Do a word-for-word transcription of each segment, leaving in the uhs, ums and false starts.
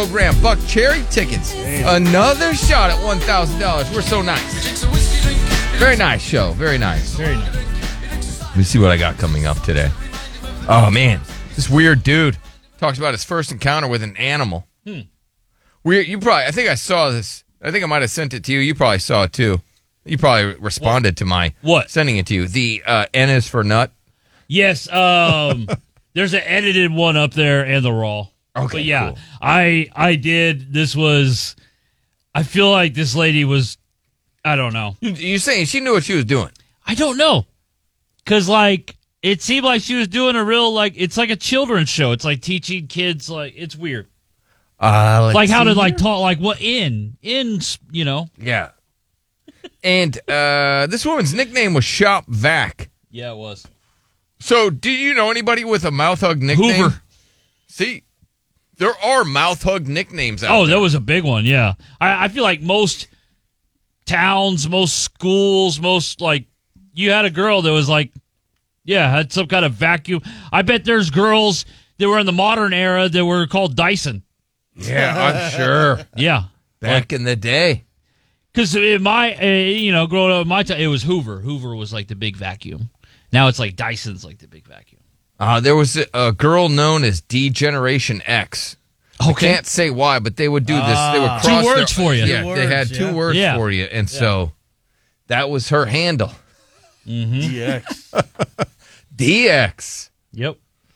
program. Buck Cherry tickets. Damn. Another shot at one thousand dollars. We're so nice. Very nice show. Very nice. Very nice. Let me see what I got coming up today. Oh, man. This weird dude talks about his first encounter with an animal. Hmm. Weird. You probably, I think I saw this. I think I might have sent it to you. You probably saw it too. You probably responded what? to my what? Sending it to you. The uh, N is for nut. Yes. Um, there's an edited one up there and the raw. Okay. But yeah, cool. I I did. This was. I feel like this lady was. I don't know. You're saying she knew what she was doing? I don't know. Because, like, it seemed like she was doing a real, like, it's like a children's show. It's like teaching kids, like, it's weird. Uh, like how to, like, talk, like, what, in, in, you know? Yeah. And uh, this woman's nickname was Shop Vac. Yeah, it was. So, do you know anybody with a mouth hug nickname? Hoover. See, there are mouth hug nicknames out Oh, there. that was a big one, yeah. I, I feel like most towns, most schools, most, like, you had a girl that was like, yeah, had some kind of vacuum. I bet there's girls that were in the modern era that were called Dyson. Yeah, I'm sure. Yeah. Back like, in the day. Because in my, uh, you know, growing up in my time, it was Hoover. Hoover was like the big vacuum. Now it's like Dyson's like the big vacuum. Uh, there was a, a girl known as D Generation X. Okay. I can't say why, but they would do this. They would cross two words their, for you. Yeah, words, they had two yeah. words yeah. for you. And yeah. so that was her handle. Mm-hmm. D X. D X. Yep.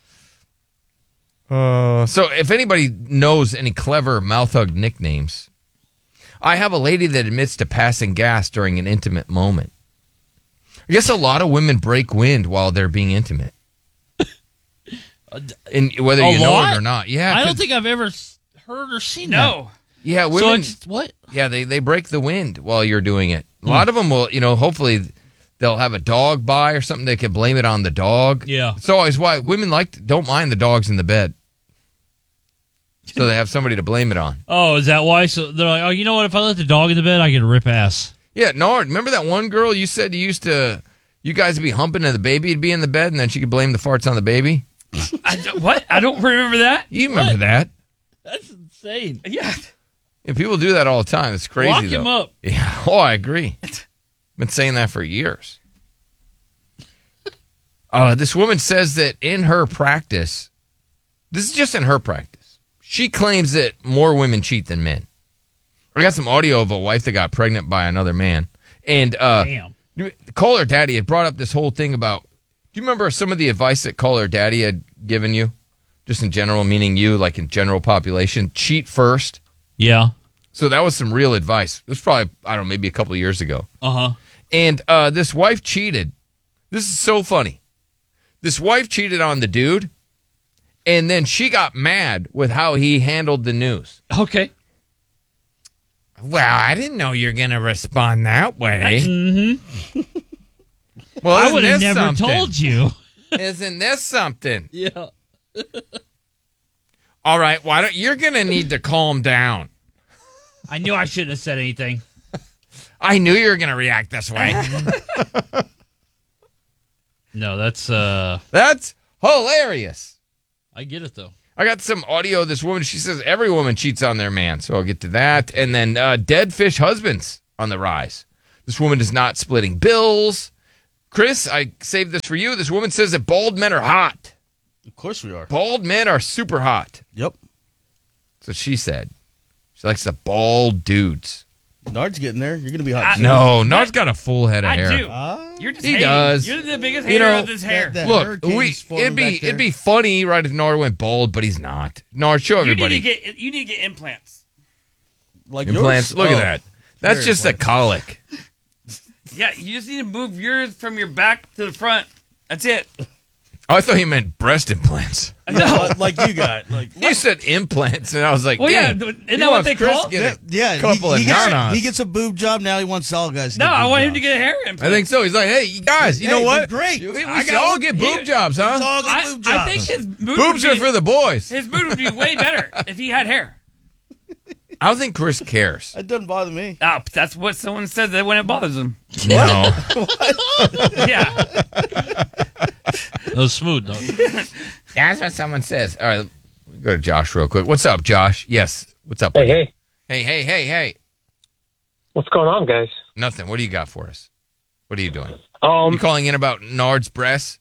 Uh, so if anybody knows any clever mouth hug nicknames, I have a lady that admits to passing gas during an intimate moment. I guess a lot of women break wind while they're being intimate. And whether A you know lot? it or not. Yeah. I don't think I've ever heard or seen No. that. Yeah, So women. it's, what? Yeah, they, they break the wind while you're doing it. A lot of them will, you know, hopefully they'll have a dog by or something. They can blame it on the dog. Yeah. It's always why women like to, don't mind the dogs in the bed. So they have somebody to blame it on. Oh, is that why? So they're like, oh, you know what? If I let the dog in the bed, I can rip ass. Yeah, no, remember that one girl you said you used to, you guys would be humping and the baby would be in the bed and then she could blame the farts on the baby? I don't, what? I don't remember that. You remember What? that? That's insane. Yeah. Yeah, people do that all the time. It's crazy, Lock though. him up. Yeah. Oh, I agree. Been saying that for years. Uh, this woman says that in her practice, this is just in her practice, she claims that more women cheat than men. I got some audio of a wife that got pregnant by another man. And uh, Damn. Call Her Daddy had brought up this whole thing about, do you remember some of the advice that Call Her Daddy had given you? Just in general, meaning you, like in general population, cheat first. Yeah. So that was some real advice. It was probably, I don't know, maybe a couple of years ago. Uh-huh. And uh, this wife cheated. This is so funny. This wife cheated on the dude, and then she got mad with how he handled the news. Okay. Well, I didn't know you were going to respond that way. Mm-hmm. Well, I isn't would have this never something? told you. Isn't this something? Yeah. All right, why don't you're going to need to calm down. I knew I shouldn't have said anything. I knew you were going to react this way. No, that's, uh, That's hilarious. I get it, though. I got some audio of this woman. She says every woman cheats on their man, so I'll get to that. And then uh, dead fish husbands on the rise. This woman is not splitting bills. Chris, I saved this for you. This woman says that bald men are hot. Of course we are. Bald men are super hot. Yep. That's what she said. She likes the bald dudes. Nard's getting there. You're going to be hot. I- soon. No, Nard's got a full head of I hair. do. Ah. You're just He hating. does. You're the biggest You hater know, of this hair. that- that- Look, hurricane's we forming it'd be back there. it'd be funny, right, if Nard went bald, but he's not. Nard, show you everybody. need to get you need to get implants. Like Implants. yours? Look Oh. at that. That's Very just a colic. Yeah, you just need to move yours from your back to the front. That's it. Oh, I thought he meant breast implants. No, like you got. Like You said implants, and I was like, Well, yeah, dang, isn't he that what wants they Chris call to it? get a yeah, couple he, of he gets, nanas. he gets a boob job. Now he wants all guys. To No, get I boob want him to jobs. get a hair implant. I think so. He's like, hey, you guys, you Hey, know what? but great. We, we I should got all one. get boob He- jobs, Let's huh? all get I, boob jobs. I think his boob Boobs would are be, for the boys. his boob would be way better if he had hair. I don't think Chris cares. That doesn't bother me. Oh, that's what someone said that when it bothers them. No. Yeah. That was smooth, though. That's what someone says. All right, go to Josh real quick. What's up, Josh? Yes. What's up? Hey, buddy? hey. Hey, hey, hey, hey. What's going on, guys? Nothing. What do you got for us? What are you doing? Um, You calling in about Nard's breasts?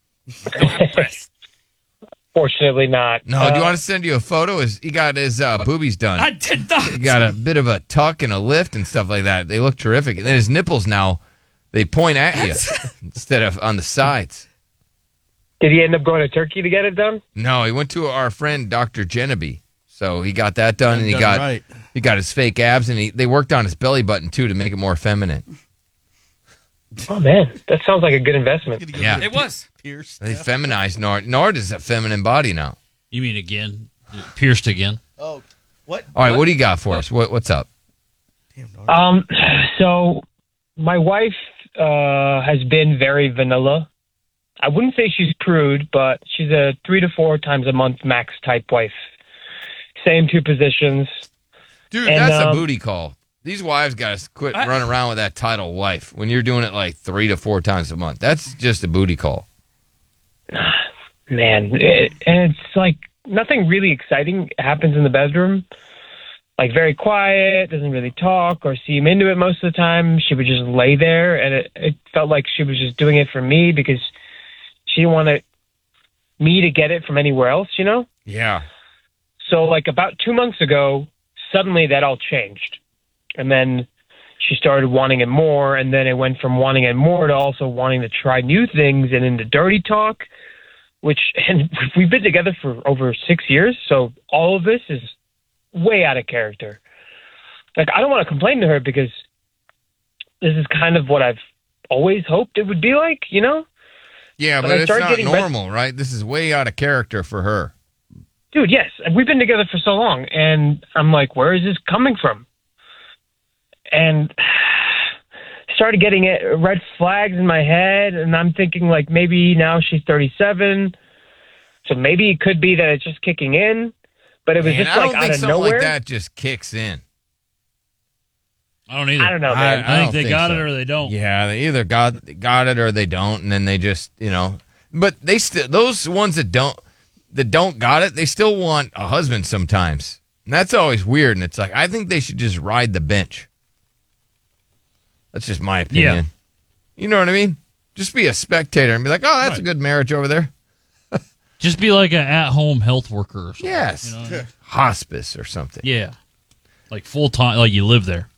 Fortunately not. No, Uh, do you want to send you a photo? His, he got his uh, boobies done. I did not. He got a bit of a tuck and a lift and stuff like that. They look terrific. And then his nipples now, they point at you instead of on the sides. Did he end up going to Turkey to get it done? No, he went to our friend Doctor Genevieve. So he got that done, and he Done got right. he got his fake abs, and he, they worked on his belly button too to make it more feminine. Oh, man. That sounds like a good investment. Yeah. It was. Pierce. They feminized Nard. Nard is a feminine body now. You mean again? Pierced again? Oh, what? All right, what, do you got for us? What, what's up? Damn, Nard. Um, so my wife uh, has been very vanilla. I wouldn't say she's prude, but she's a three to four times a month max type wife. Same two positions. Dude, And, that's a um, booty call. These wives got to quit I- running around with that title wife when you're doing it like three to four times a month. That's just a booty call. Man, it, and it's like nothing really exciting happens in the bedroom. Like very quiet, doesn't really talk or seem into it most of the time. She would just lay there, and it, it felt like she was just doing it for me because she didn't want to, me to get it from anywhere else, you know? Yeah. So like about two months ago, suddenly that all changed. And then she started wanting it more, and then it went from wanting it more to also wanting to try new things and into dirty talk, which, and we've been together for over six years, so all of this is way out of character. Like, I don't want to complain to her because this is kind of what I've always hoped it would be like, you know? Yeah, But but I it's started not getting red- normal, right? This is way out of character for her. Dude, yes, we've been together for so long, and I'm like, where is this coming from? And started getting it, red flags in my head, and I'm thinking, like, maybe now she's thirty-seven, so maybe it could be that it's just kicking in, but it was Man, just, I like, don't out think of something nowhere. like that just kicks in. I don't either. I don't know, I- man. I, think don't they think got so. it or they don't. Yeah, they either got got it or they don't, and then they just, you know. But they still, those ones that don't that don't got it, they still want a husband sometimes. And that's always weird. And it's like, I think they should just ride the bench. That's just my opinion. Yeah. You know what I mean? Just be a spectator and be like, oh, that's Right. a good marriage over there. Just be like an at-home health worker or something. Yes. You know what I mean? Hospice or something. Yeah. Like full-time, like you live there.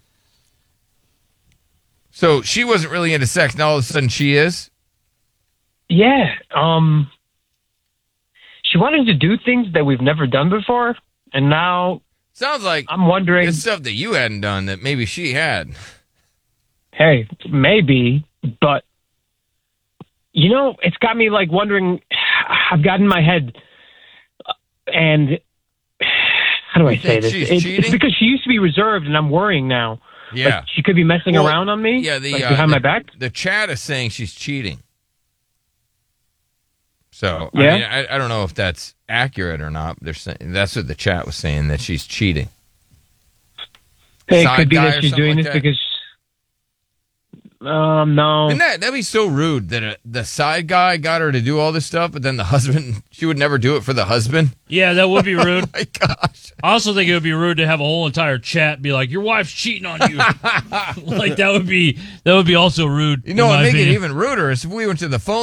So she wasn't really into sex. Now all of a sudden she is. Yeah, um, she wanted to do things that we've never done before, and now Sounds like I'm wondering, it's stuff that you hadn't done that maybe she had. hey, maybe, but you know, it's got me like wondering. I've got in my head, uh, and how do I You say think this? she's It's, cheating? it's because she used to be reserved, and I'm worrying now. Yeah. Like, she could be messing Well, around on me. Yeah, the like, uh, behind the, my back. The chat is saying she's cheating. So Yeah? I, mean, I, I don't know if that's accurate or not. They're saying that's what the chat was saying, that she's cheating. Hey, it side could be guy or that she's something doing like this that? because. Um, no. And that that'd be so rude that a, the side guy got her to do all this stuff, but then the husband, she would never do it for the husband. Yeah, that would be rude. My gosh. I also think it would be rude to have a whole entire chat be like, "Your wife's cheating on you." Like that would be that would be also rude. You know in what my would make it opinion. even ruder is if we went to the phone